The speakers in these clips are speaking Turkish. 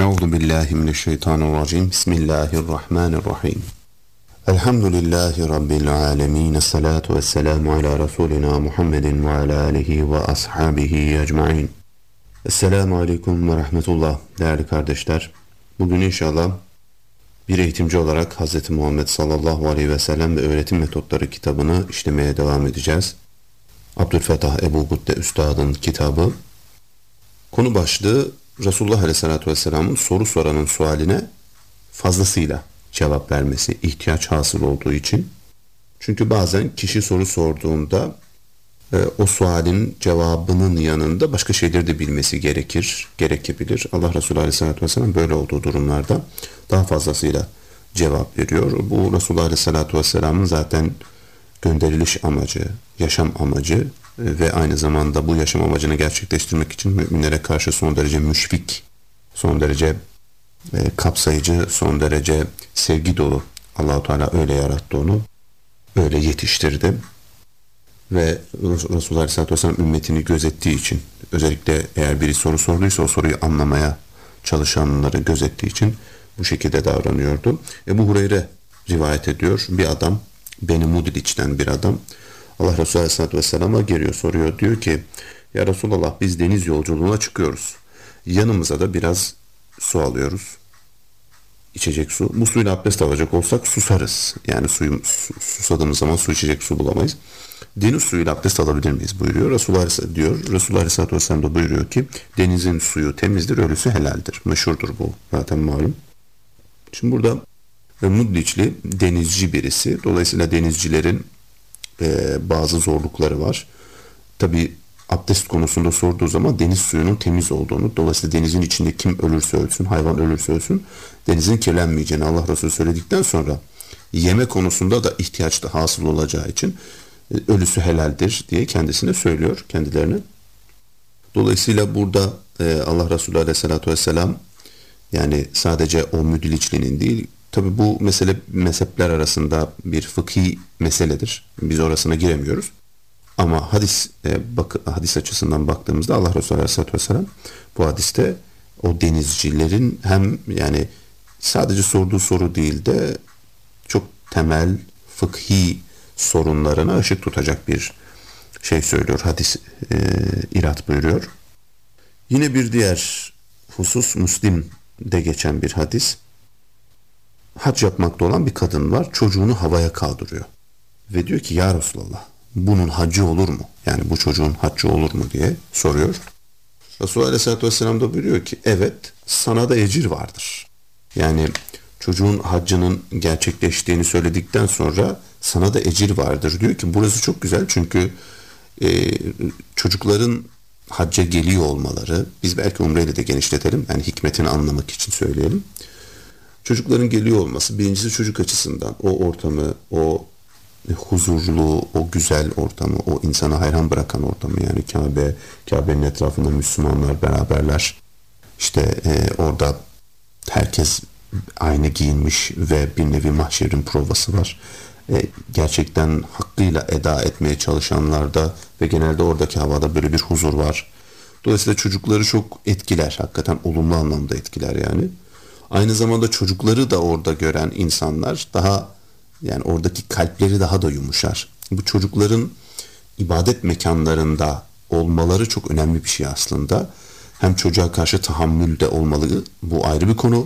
Euzu billahi mineşşeytanirracim. Bismillahirrahmanirrahim. Elhamdülillahi rabbil alamin. Essalatu vesselamu ala rasulina Muhammedin ve ala alihi ve ashabihi ecmaîn. Esselamu aleyküm ve rahmetullah. Değerli kardeşler, bugün inşallah bir eğitimci olarak Hz. Muhammed sallallahu aleyhi ve sellem ve öğretim metotları kitabını işlemeye devam edeceğiz. Abdülfettah Ebu Gütte Üstad'ın kitabı. Konu başlığı Resulullah Aleyhisselatü Vesselam'ın soru soranın sualine fazlasıyla cevap vermesi, ihtiyaç hasıl olduğu için. Çünkü bazen kişi soru sorduğunda o sualin cevabının yanında başka şeyleri de bilmesi gerekebilir. Allah Resulü Aleyhisselatü Vesselam böyle olduğu durumlarda daha fazlasıyla cevap veriyor. Bu Resulullah Aleyhisselatü Vesselam'ın zaten gönderiliş amacı, yaşam amacı ve aynı zamanda bu yaşam amacını gerçekleştirmek için müminlere karşı son derece müşfik, son derece kapsayıcı, son derece sevgi dolu. Allah-u Teala öyle yarattı onu, öyle yetiştirdi. Ve Resulullah Aleyhisselatü Vesselam ümmetini gözettiği için, özellikle eğer biri soru sorduysa o soruyu anlamaya çalışanları gözettiği için bu şekilde davranıyordu. Ebu Hureyre rivayet ediyor. Bir adam, Beni Mudiliç'ten bir adam, Allah Resulü Aleyhisselatü Vesselam'a geliyor, soruyor. Diyor ki, ya Resulallah, biz deniz yolculuğuna çıkıyoruz. Yanımıza da biraz su alıyoruz. İçecek su. Bu suyla abdest alacak olsak susarız. Yani susadığımız zaman su içecek su bulamayız. Deniz suyuyla abdest alabilir miyiz buyuruyor. Resulullah Aleyhisselatü Vesselam da buyuruyor ki denizin suyu temizdir, ölüsü helaldir. Meşhurdur bu, zaten malum. Şimdi burada Mudliçli denizci birisi. Dolayısıyla denizcilerin bazı zorlukları var. Tabi abdest konusunda sorduğu zaman deniz suyunun temiz olduğunu, dolayısıyla denizin içinde kim ölürse ölsün, hayvan ölürse ölsün, denizin kirlenmeyeceğini Allah Resulü söyledikten sonra yeme konusunda da ihtiyaç da hasıl olacağı için ölüsü helaldir diye kendisine söylüyor, kendilerine. Dolayısıyla burada Allah Resulü Aleyhisselatü Vesselam, yani sadece o Müdiliçli'nin değil, tabi bu mesele mezhepler arasında bir fıkhi meseledir. Biz orasına giremiyoruz. Ama hadis açısından baktığımızda Allah Resulü Aleyhisselatü Vesselam bu hadiste o denizcilerin hem yani sadece sorduğu soru değil de çok temel fıkhi sorunlarına ışık tutacak bir şey söylüyor. Hadis irad buyuruyor. Yine bir diğer husus Müslim'de geçen bir hadis. Hac yapmakta olan bir kadın var. Çocuğunu havaya kaldırıyor. Ve diyor ki, ya Resulallah, bunun haccı olur mu? Yani bu çocuğun haccı olur mu diye soruyor. Resulullah Aleyhisselatü Vesselam da buyuruyor ki, evet, sana da ecir vardır. Yani çocuğun haccının gerçekleştiğini söyledikten sonra sana da ecir vardır diyor ki, burası çok güzel çünkü çocukların hacca geliyor olmaları, biz belki umreyle de genişletelim, yani hikmetini anlamak için söyleyelim. Çocukların geliyor olması, birincisi çocuk açısından o ortamı, o huzurlu, o güzel ortamı, o insana hayran bırakan ortamı, yani Kabe'nin etrafında Müslümanlar beraberler. İşte orada herkes aynı giyinmiş ve bir nevi mahşerin provası var. Gerçekten hakkıyla eda etmeye çalışanlarda ve genelde oradaki havada böyle bir huzur var. Dolayısıyla çocukları çok etkiler, hakikaten olumlu anlamda etkiler yani. Aynı zamanda çocukları da orada gören insanlar daha, yani oradaki kalpleri daha da yumuşar. Bu çocukların ibadet mekanlarında olmaları çok önemli bir şey aslında. Hem çocuğa karşı tahammül de olmalı, bu ayrı bir konu.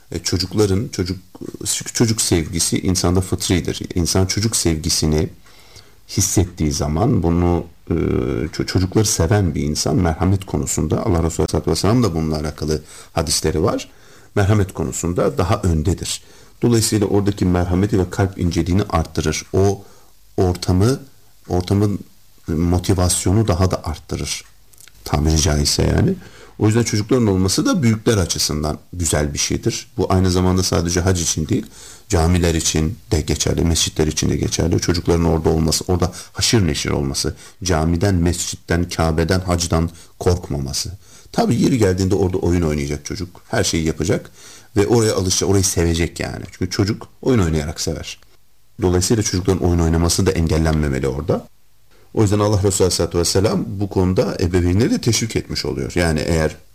Çocuk sevgisi insanda fıtridir. İnsan çocuk sevgisini hissettiği zaman bunu çocukları seven bir insan merhamet konusunda, Allah Resulü Aleyhisselatü Vesselam da bununla alakalı hadisleri var. Merhamet konusunda daha öndedir. Dolayısıyla oradaki merhameti ve kalp inceliğini arttırır. O ortamın motivasyonu daha da arttırır. Tabiri caizse yani. O yüzden çocukların olması da büyükler açısından güzel bir şeydir. Bu aynı zamanda sadece hac için değil, camiler için de geçerli, mescitler için de geçerli. Çocukların orada olması, orada haşır neşir olması, camiden, mescitten, Kabe'den, hacdan korkmaması. Tabii yeri geldiğinde orada oyun oynayacak çocuk. Her şeyi yapacak ve oraya alışacak, orayı sevecek yani. Çünkü çocuk oyun oynayarak sever. Dolayısıyla çocukların oyun oynaması da engellenmemeli orada. O yüzden Allah Resulü Aleyhisselatü Vesselam bu konuda ebeveynleri de teşvik etmiş oluyor. Yani eğer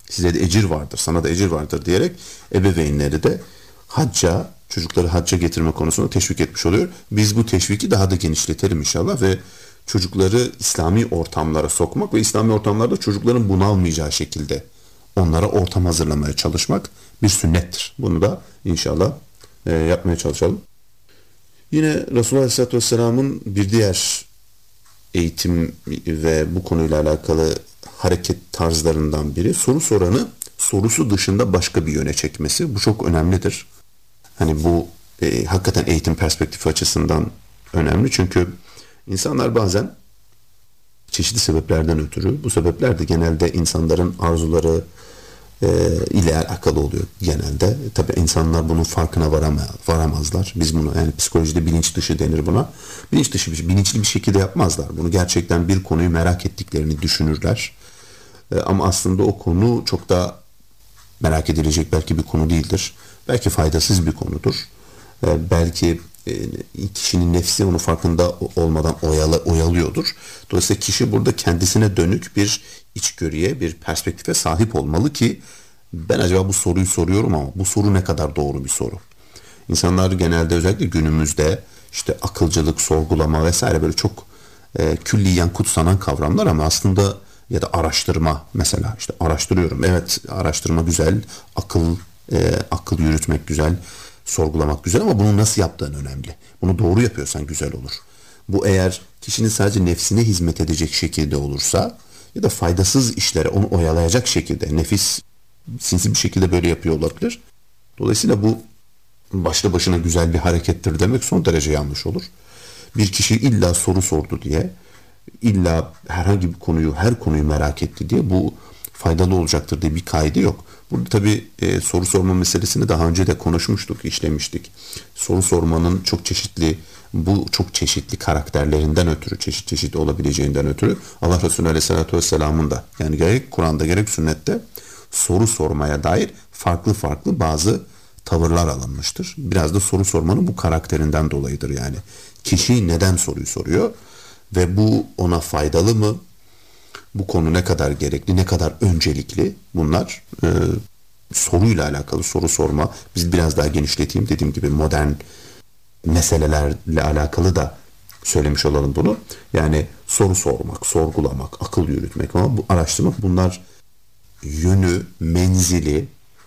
Size de ecir vardır, sana da ecir vardır diyerek ebeveynleri de çocukları hacca getirme konusunda teşvik etmiş oluyor. Biz bu teşviki daha da genişletelim inşallah ve çocukları İslami ortamlara sokmak ve İslami ortamlarda çocukların bunalmayacağı şekilde onlara ortam hazırlamaya çalışmak bir sünnettir. Bunu da inşallah yapmaya çalışalım. Yine Resulullah Aleyhisselatü Vesselam'ın bir diğer eğitim ve bu konuyla alakalı hareket tarzlarından biri soru soranı sorusu dışında başka bir yöne çekmesi. Bu çok önemlidir. Hani bu hakikaten eğitim perspektifi açısından önemli. Çünkü insanlar bazen çeşitli sebeplerden ötürü, bu sebepler de genelde insanların arzuları ile alakalı oluyor genelde. Tabii insanlar bunun farkına varamazlar. Biz bunu, yani psikolojide bilinç dışı denir buna. Bilinçli bir şekilde yapmazlar. Bunu gerçekten bir konuyu merak ettiklerini düşünürler. Ama aslında o konu çok da merak edilecek belki bir konu değildir. Belki faydasız bir konudur. Belki kişinin nefsi onu farkında olmadan oyalıyordur. Dolayısıyla kişi burada kendisine dönük bir içgörüye, bir perspektife sahip olmalı ki ben acaba bu soruyu soruyorum ama bu soru ne kadar doğru bir soru? İnsanlar genelde özellikle günümüzde işte akılcılık, sorgulama vesaire böyle çok külliyen kutsanan kavramlar ama aslında ya da araştırma mesela işte araştırıyorum. Evet, araştırma güzel, akıl yürütmek güzel, sorgulamak güzel ama bunu nasıl yaptığın önemli. Bunu doğru yapıyorsan güzel olur. Bu eğer kişinin sadece nefsine hizmet edecek şekilde olursa ya da faydasız işlere onu oyalayacak şekilde, nefis sinsi bir şekilde böyle yapıyor olabilir. Dolayısıyla bu başlı başına güzel bir harekettir demek son derece yanlış olur. Bir kişi illa soru sordu diye, illa herhangi bir konuyu, her konuyu merak etti diye bu faydalı olacaktır diye bir kaydı yok. Burada tabii soru sorma meselesini daha önce de konuşmuştuk, işlemiştik. Soru sormanın çok çeşitli karakterlerinden ötürü, çeşit olabileceğinden ötürü Allah Resulü Aleyhisselatü Vesselam'ın da yani gerek Kur'an'da gerek sünnette soru sormaya dair farklı bazı tavırlar alınmıştır. Biraz da soru sormanın bu karakterinden dolayıdır yani. Kişi neden soruyu soruyor ve bu ona faydalı mı? Bu konu ne kadar gerekli, ne kadar öncelikli? Bunlar soruyla alakalı soru sorma. Biz biraz daha genişleteyim, dediğim gibi modern meselelerle alakalı da söylemiş olalım bunu. Yani soru sormak, sorgulamak, akıl yürütmek ama bu araştırmak, bunlar yönü, menzili,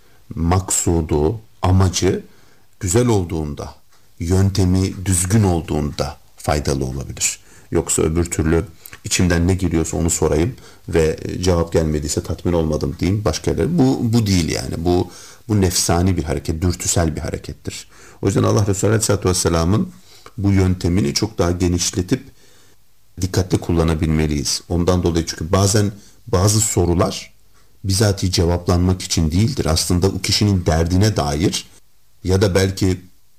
maksudu, amacı güzel olduğunda, yöntemi düzgün olduğunda faydalı olabilir. Yoksa öbür türlü içimden ne geliyorsa onu sorayım ve cevap gelmediyse tatmin olmadım diyeyim başka yerlere. Bu değil yani. Bu nefsani bir hareket, dürtüsel bir harekettir. O yüzden Allah Resulü Aleyhisselatü Vesselam'ın bu yöntemini çok daha genişletip dikkatli kullanabilmeliyiz. Ondan dolayı çünkü bazen bazı sorular bizatihi cevaplanmak için değildir. Aslında o kişinin derdine dair ya da belki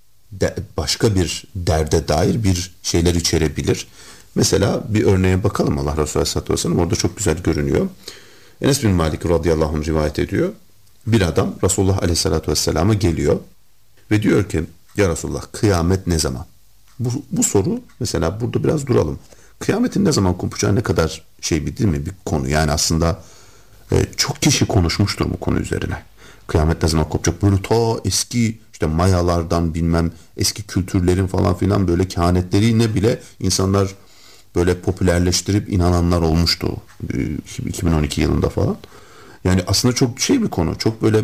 başka bir derde dair bir şeyler içerebilir. Mesela bir örneğe bakalım. Allah Resulü Aleyhisselatü Vesselam orada çok güzel görünüyor. Enes bin Malik radıyallahu anh rivayet ediyor. Bir adam Resulullah Aleyhisselatü Vesselam'a geliyor ve diyor ki ya Resulullah, kıyamet ne zaman? Bu soru mesela burada biraz duralım. Kıyametin ne zaman kopacağı ne kadar değil mi bir konu? Yani aslında çok kişi konuşmuştur bu konu üzerine. Kıyamet ne zaman kopacak? Böyle ta eski işte Mayalardan bilmem eski kültürlerin falan filan böyle kehanetleriyle bile insanlar böyle popülerleştirip inananlar olmuştu 2012 yılında falan. Yani aslında çok bir konu. Çok böyle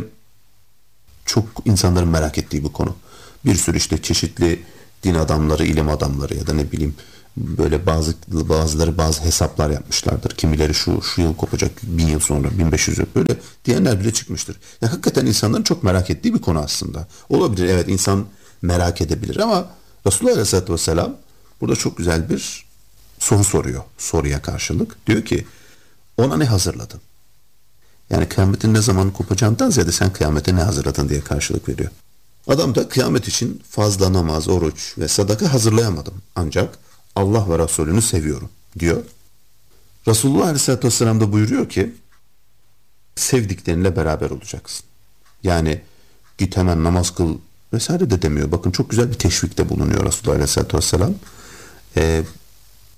çok insanların merak ettiği bir konu. Bir sürü işte çeşitli din adamları, ilim adamları ya da ne bileyim böyle bazıları bazı hesaplar yapmışlardır. Kimileri şu yıl kopacak, 1000 yıl sonra, 1500 yıl böyle diyenler bile çıkmıştır. Yani hakikaten insanların çok merak ettiği bir konu aslında. Olabilir, evet, insan merak edebilir ama Resulullah Aleyhisselatü Vesselam burada çok güzel bir soru soruyor. Soruya karşılık diyor ki ona ne hazırladın? Yani kıyametin ne zaman kopacağından ziyade sen kıyamete ne hazırladın diye karşılık veriyor. Adam da kıyamet için fazla namaz, oruç ve sadaka hazırlayamadım. Ancak Allah ve Resulünü seviyorum diyor. Resulullah Aleyhisselatü Vesselam da buyuruyor ki sevdiklerinle beraber olacaksın. Yani git hemen namaz kıl vesaire de demiyor. Bakın çok güzel bir teşvikte bulunuyor Resulullah Aleyhisselatü Vesselam.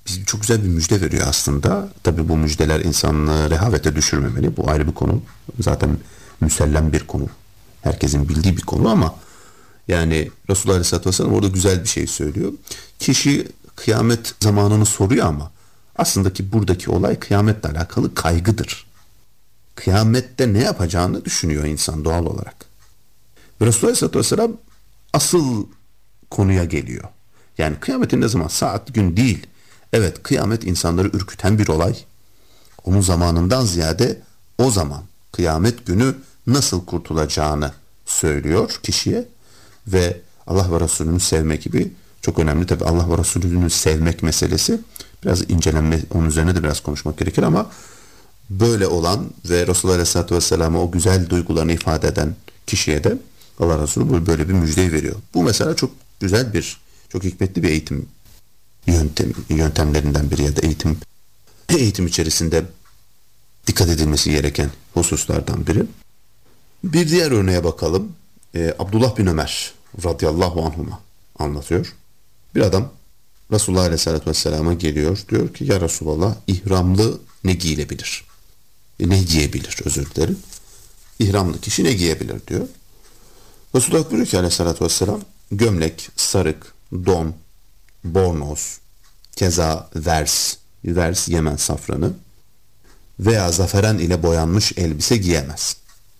bize çok güzel bir müjde veriyor aslında. Tabii bu müjdeler insanı rehavete düşürmemeli. Bu ayrı bir konu. Zaten müsellem bir konu. Herkesin bildiği bir konu ama yani Resulullah Aleyhisselatü Vesselam orada güzel bir şey söylüyor. Kişi kıyamet zamanını soruyor ama aslında ki buradaki olay kıyametle alakalı kaygıdır. Kıyamette ne yapacağını düşünüyor insan doğal olarak. Ve Resulullah Aleyhisselatü Vesselam asıl konuya geliyor. Yani kıyametin ne zaman? Saat, gün değil. Evet, kıyamet insanları ürküten bir olay. Onun zamanından ziyade o zaman kıyamet günü nasıl kurtulacağını söylüyor kişiye ve Allah ve Resulünü sevmek gibi çok önemli. Tabi Allah ve Resulünü sevmek meselesi biraz incelenme, onun üzerine de biraz konuşmak gerekir ama böyle olan ve Resulullah Aleyhisselatü Vesselam'a o güzel duygularını ifade eden kişiye de Allah Resulü böyle bir müjdeyi veriyor. Bu mesela çok güzel bir, çok hikmetli bir eğitim yöntemlerinden biri ya da eğitim içerisinde dikkat edilmesi gereken hususlardan biri. Bir diğer örneğe bakalım. Abdullah bin Ömer radıyallahu anhuma anlatıyor. Bir adam Resulullah Aleyhisselatü Vesselam'a geliyor. Diyor ki ya Resulallah, ihramlı ne giyilebilir? Ne giyebilir, özür dilerim. İhramlı kişi ne giyebilir diyor. Resulullah buyuruyor ki Aleyhisselatü Vesselam, gömlek, sarık, don, bornoz, keza vers Yemen safranı veya zaferen ile boyanmış elbise giyemez.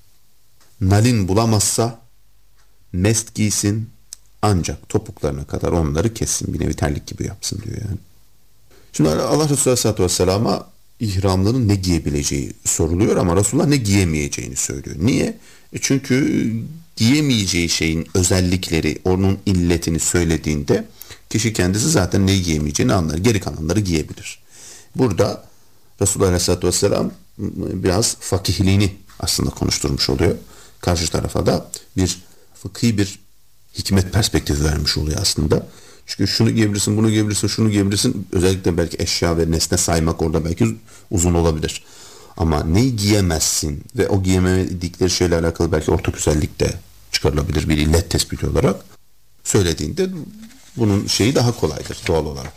Nalin bulamazsa mest giysin, ancak topuklarına kadar onları kessin, bir nevi terlik gibi yapsın diyor yani. Şimdi Allah Resulü Aleyhisselatü Vesselam'a ihramlının ne giyebileceği soruluyor ama Resulullah ne giyemeyeceğini söylüyor. Niye? Çünkü giyemeyeceği şeyin özellikleri, onun illetini söylediğinde kişi kendisi zaten neyi giyemeyeceğini anlar. Geri kalanları giyebilir. Burada Resulullah Aleyhisselatü Vesselam biraz fakihliğini aslında konuşturmuş oluyor. Karşı tarafa da bir fıkhi bir hikmet perspektifi vermiş oluyor aslında. Çünkü şunu giyebilirsin, bunu giyebilirsin, şunu giyebilirsin. Özellikle belki eşya ve nesne saymak orada belki uzun olabilir. Ama neyi giyemezsin ve o giyemedikleri şeyle alakalı belki ortak özellik de çıkarılabilir bir illet tespiti olarak söylediğinde bunun şeyi daha kolaydır doğal olarak.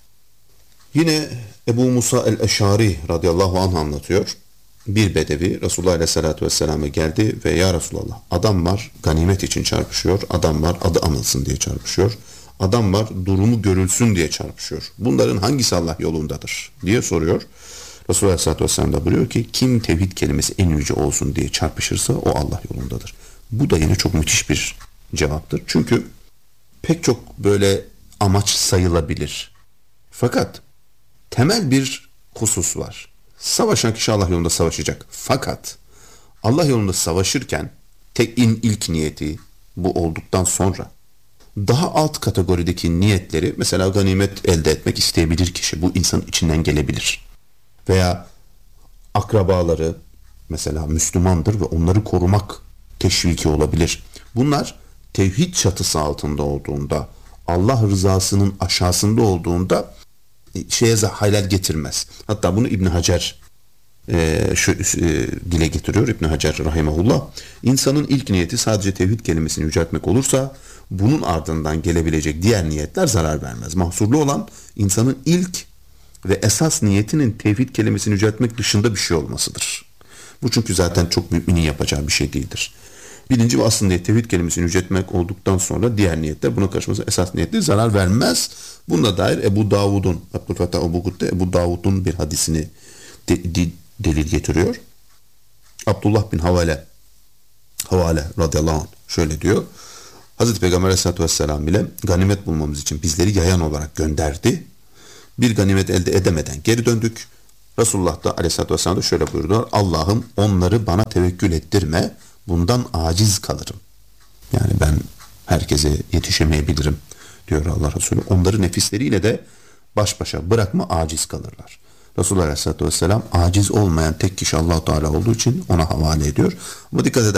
Yine Ebu Musa el-Eşari radıyallahu anh anlatıyor. Bir bedevi Resulullah Aleyhisselatü Vesselam'a geldi ve ya Resulallah, adam var ganimet için çarpışıyor, adam var adı anılsın diye çarpışıyor, adam var durumu görülsün diye çarpışıyor. Bunların hangisi Allah yolundadır diye soruyor. Resulullah Aleyhisselatü Vesselam da buyuruyor ki kim tevhid kelimesi en yüce olsun diye çarpışırsa o Allah yolundadır. Bu da yine çok müthiş bir cevaptır. Çünkü pek çok böyle amaç sayılabilir. Fakat temel bir husus var. Savaşan kişi Allah yolunda savaşacak. Fakat Allah yolunda savaşırken ilk niyeti bu olduktan sonra daha alt kategorideki niyetleri, mesela ganimet elde etmek isteyebilir kişi. Bu insanın içinden gelebilir. Veya akrabaları mesela Müslümandır ve onları korumak teşviki olabilir. Bunlar tevhid çatısı altında olduğunda, Allah rızasının aşağısında olduğunda halel getirmez. Hatta bunu İbn Hacer dile getiriyor. İbn Hacer rahimehullah. İnsanın ilk niyeti sadece tevhid kelimesini yüceltmek olursa bunun ardından gelebilecek diğer niyetler zarar vermez. Mahsurlu olan insanın ilk ve esas niyetinin tevhid kelimesini yüceltmek dışında bir şey olmasıdır. Bu çünkü zaten çok müminin yapacağı bir şey değildir. Birinci ve asıl niyet tevhid kelimesini yüceltmek olduktan sonra diğer niyetler buna karışması esas niyetleri zarar vermez. Buna dair Ebu Davud'un, Abdülfettah Ebugut'ta Ebu Davud'un bir hadisini delil getiriyor. Abdullah bin Havale radıyallahu anh şöyle diyor. Hazreti Peygamber Aleyhisselatü Vesselam ile ganimet bulmamız için bizleri yayan olarak gönderdi. Bir ganimet elde edemeden geri döndük. Resulullah da Aleyhisselatü Vesselam da şöyle buyurdular. Allah'ım onları bana tevekkül ettirme. Bundan aciz kalırım. Yani ben herkese yetişemeyebilirim diyor Allah Resulü. Onları nefisleriyle de baş başa bırakma, aciz kalırlar. Resulullah Aleyhisselatü Vesselam aciz olmayan tek kişi Allah-u Teala olduğu için ona havale ediyor. Ama dikkat